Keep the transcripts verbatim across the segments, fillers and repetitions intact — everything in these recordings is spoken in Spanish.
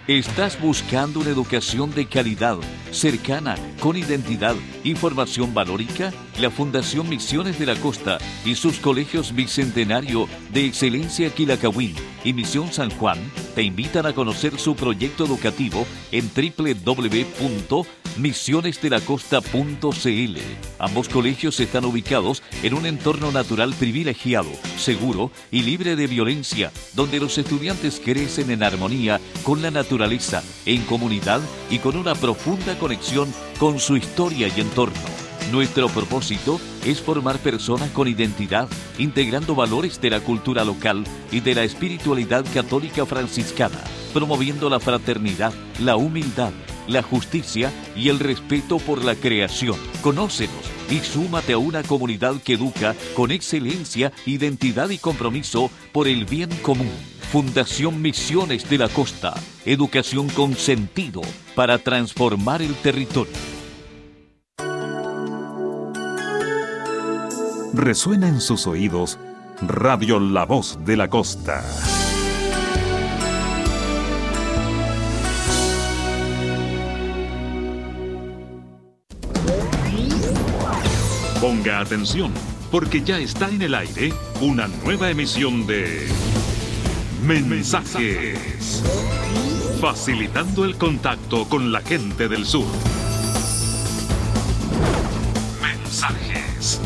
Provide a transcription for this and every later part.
¿Estás buscando una educación de calidad, cercana, con identidad, información valórica? La Fundación Misiones de la Costa y sus colegios Bicentenario de Excelencia Quilacawin y Misión San Juan te invitan a conocer su proyecto educativo en doble u doble u doble u punto misiones de la costa punto c l. Ambos colegios están ubicados en un entorno natural privilegiado, seguro y libre de violencia, donde los estudiantes crecen en armonía con la naturaleza, en comunidad y con una profunda conexión con su historia y entorno. Nuestro propósito es formar personas con identidad, integrando valores de la cultura local y de la espiritualidad católica franciscana, promoviendo la fraternidad, la humildad, la justicia y el respeto por la creación. Conócenos y súmate a una comunidad que educa con excelencia, identidad y compromiso por el bien común. Fundación Misiones de la Costa. Educación con sentido para transformar el territorio. Resuena en sus oídos Radio La Voz de la Costa. Ponga atención, porque ya está en el aire una nueva emisión de Mensajes, facilitando el contacto con la gente del sur. Mensajes.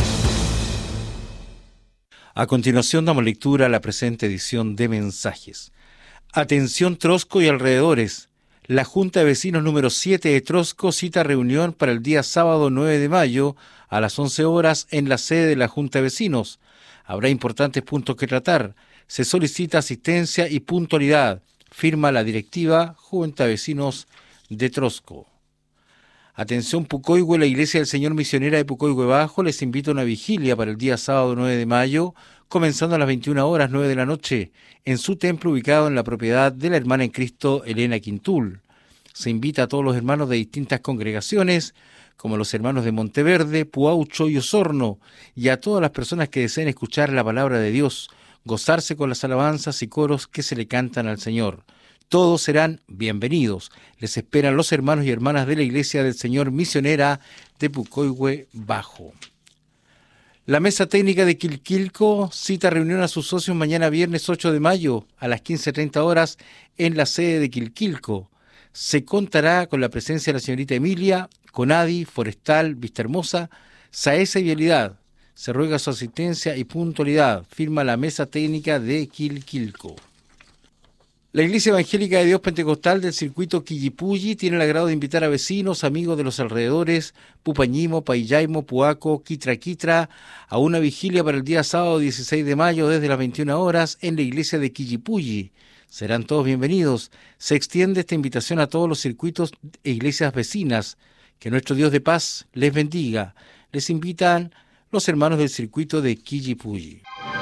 A continuación damos lectura a la presente edición de Mensajes. Atención Trosco y alrededores. La Junta de Vecinos número siete de Trosco cita reunión para el día sábado nueve de mayo a las once horas en la sede de la Junta de Vecinos. Habrá importantes puntos que tratar. Se solicita asistencia y puntualidad. Firma la directiva Junta de Vecinos de Trosco. Atención Pucoihue, la Iglesia del Señor Misionera de Pucoihue Bajo les invita a una vigilia para el día sábado nueve de mayo, comenzando a las veintiuna horas nueve de la noche, en su templo ubicado en la propiedad de la hermana en Cristo Elena Quintul. Se invita a todos los hermanos de distintas congregaciones, como los hermanos de Monteverde, Puaucho y Osorno, y a todas las personas que deseen escuchar la palabra de Dios, gozarse con las alabanzas y coros que se le cantan al Señor. Todos serán bienvenidos. Les esperan los hermanos y hermanas de la Iglesia del Señor Misionera de Pucoihue Bajo. La Mesa Técnica de Quilquilco cita reunión a sus socios mañana viernes ocho de mayo a las quince treinta horas en la sede de Quilquilco. Se contará con la presencia de la señorita Emilia, Conadi, Forestal, Vista Hermosa, Saesa y Vialidad. Se ruega su asistencia y puntualidad. Firma la Mesa Técnica de Quilquilco. La Iglesia Evangélica de Dios Pentecostal del circuito Quillipulli tiene el agrado de invitar a vecinos, amigos de los alrededores, Pupañimo, Paillaimo, Puaco, Quitra Quitra, a una vigilia para el día sábado dieciséis de mayo desde las veintiuna horas en la iglesia de Quillipulli. Serán todos bienvenidos. Se extiende esta invitación a todos los circuitos e iglesias vecinas. Que nuestro Dios de paz les bendiga. Les invitan los hermanos del circuito de Quillipulli.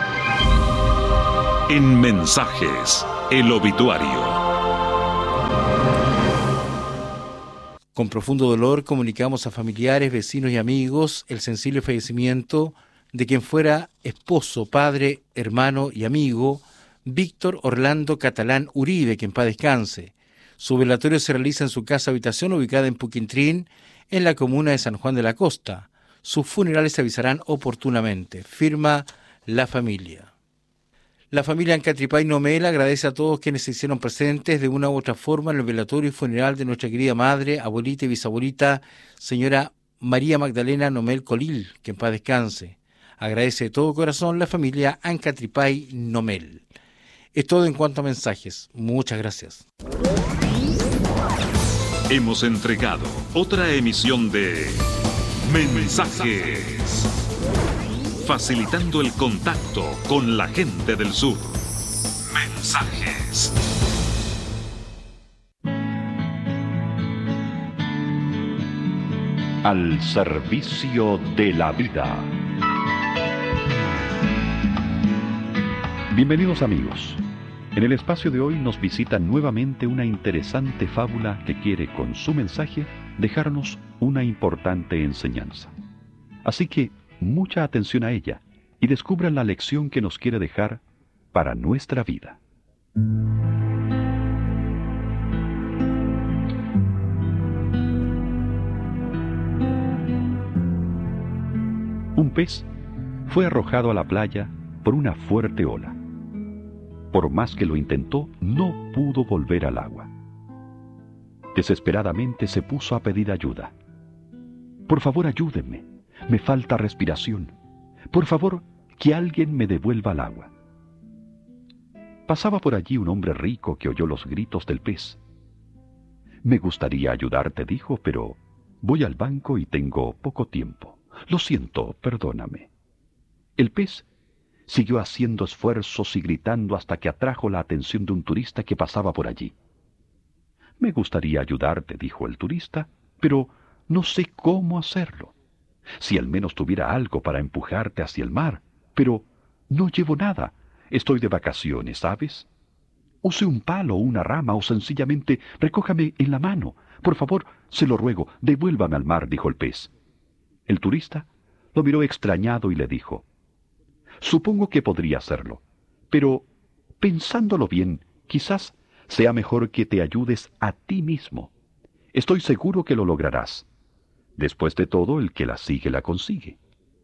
En Mensajes, el obituario. Con profundo dolor comunicamos a familiares, vecinos y amigos el sensible fallecimiento de quien fuera esposo, padre, hermano y amigo Víctor Orlando Catalán Uribe, que en paz descanse. Su velatorio se realiza en su casa habitación ubicada en Puquintrín, en la comuna de San Juan de la Costa. Sus funerales se avisarán oportunamente. Firma la familia. La familia Ancatripay Nomel agradece a todos quienes se hicieron presentes de una u otra forma en el velatorio y funeral de nuestra querida madre, abuelita y bisabuelita, señora María Magdalena Nomel Colil, que en paz descanse. Agradece de todo corazón la familia Ancatripay Nomel. Es todo en cuanto a mensajes. Muchas gracias. Hemos entregado otra emisión de Mensajes, facilitando el contacto con la gente del sur. Mensajes. Al servicio de la vida. Bienvenidos amigos. En el espacio de hoy nos visita nuevamente una interesante fábula que quiere con su mensaje dejarnos una importante enseñanza. Así que mucha atención a ella y descubran la lección que nos quiere dejar para nuestra vida. pez fue arrojado a la playa por una fuerte ola. Por más que lo intentó, no pudo volver al agua. Desesperadamente se puso a pedir ayuda. Por favor, ayúdenme. Me falta respiración. Por favor, que alguien me devuelva al agua. Pasaba por allí un hombre rico que oyó los gritos del pez. Me gustaría ayudarte, dijo, pero voy al banco y tengo poco tiempo. Lo siento, perdóname. El pez siguió haciendo esfuerzos y gritando hasta que atrajo la atención de un turista que pasaba por allí. Me gustaría ayudarte, dijo el turista, pero no sé cómo hacerlo. Si al menos tuviera algo para empujarte hacia el mar, pero no llevo nada. Estoy de vacaciones, ¿sabes? Use un palo o una rama o sencillamente recójame en la mano. Por favor, se lo ruego, devuélvame al mar, dijo el pez. El turista lo miró extrañado y le dijo: Supongo que podría hacerlo, pero pensándolo bien, quizás sea mejor que te ayudes a ti mismo. Estoy seguro que lo lograrás. Después de todo, el que la sigue la consigue.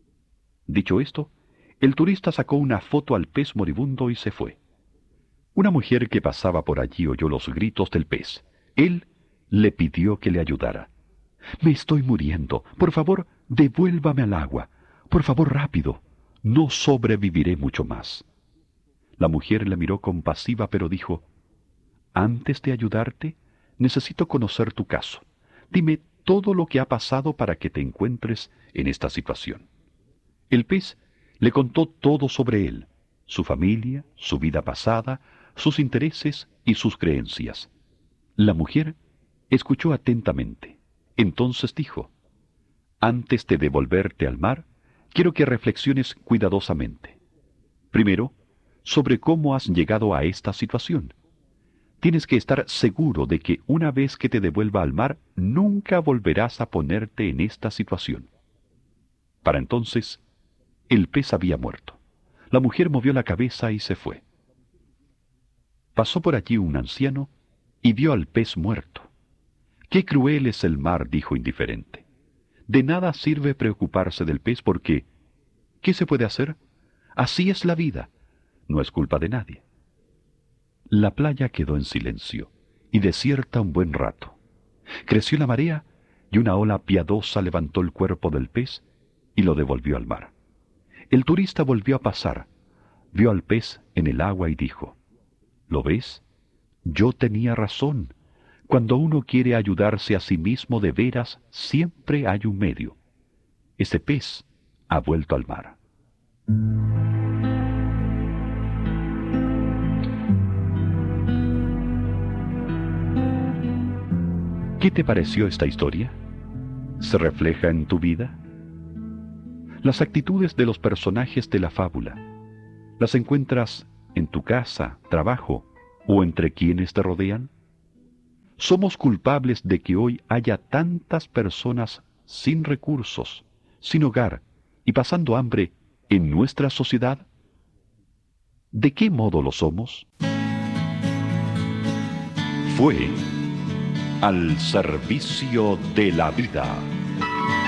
Dicho esto, el turista sacó una foto al pez moribundo y se fue. Una mujer que pasaba por allí oyó los gritos del pez. Él le pidió que le ayudara. «Me estoy muriendo. Por favor, devuélvame al agua. Por favor, rápido. No sobreviviré mucho más». La mujer le miró compasiva, pero dijo: «Antes de ayudarte, necesito conocer tu caso. Dime todo lo que ha pasado para que te encuentres en esta situación». El pez le contó todo sobre él, su familia, su vida pasada, sus intereses y sus creencias. La mujer escuchó atentamente. Entonces dijo: «Antes de devolverte al mar, quiero que reflexiones cuidadosamente. Primero, sobre cómo has llegado a esta situación. Tienes que estar seguro de que una vez que te devuelva al mar, nunca volverás a ponerte en esta situación». Para entonces, el pez había muerto. La mujer movió la cabeza y se fue. Pasó por allí un anciano y vio al pez muerto. «Qué cruel es el mar», dijo indiferente. «De nada sirve preocuparse del pez porque, ¿qué se puede hacer? Así es la vida. No es culpa de nadie». La playa quedó en silencio y desierta un buen rato. Creció la marea y una ola piadosa levantó el cuerpo del pez y lo devolvió al mar. El turista volvió a pasar, vio al pez en el agua y dijo: «¿Lo ves? Yo tenía razón. Cuando uno quiere ayudarse a sí mismo de veras, siempre hay un medio. Ese pez ha vuelto al mar». ¿Qué te pareció esta historia? ¿Se refleja en tu vida? Las actitudes de los personajes de la fábula, ¿las encuentras en tu casa, trabajo o entre quienes te rodean? ¿Somos culpables de que hoy haya tantas personas sin recursos, sin hogar y pasando hambre en nuestra sociedad? ¿De qué modo lo somos? Fue Al servicio de la vida